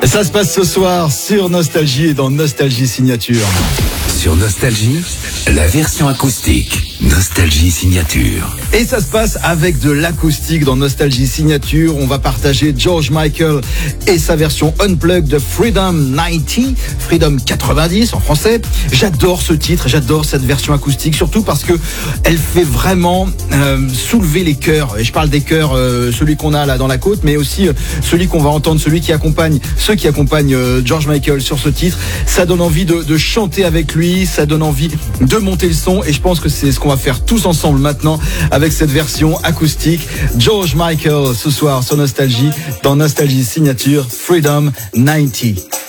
Ça se passe ce soir sur Nostalgie et dans Nostalgie Signature. Sur Nostalgie, la version acoustique. Nostalgie Signature. Et ça se passe avec de l'acoustique dans Nostalgie Signature. On va partager George Michael et sa version unplugged de Freedom 90, Freedom 90 en français. J'adore ce titre, j'adore cette version acoustique, surtout parce que elle fait vraiment soulever les cœurs. Et je parle des cœurs, celui qu'on a là dans la côte, mais aussi celui qu'on va entendre, ceux qui accompagnent George Michael sur ce titre. Ça donne envie de chanter avec lui, ça donne envie de monter le son, et je pense que c'est ce qu'on va faire tous ensemble maintenant avec cette version acoustique. George Michael ce soir sur Nostalgie, dans Nostalgie Signature, Freedom 90.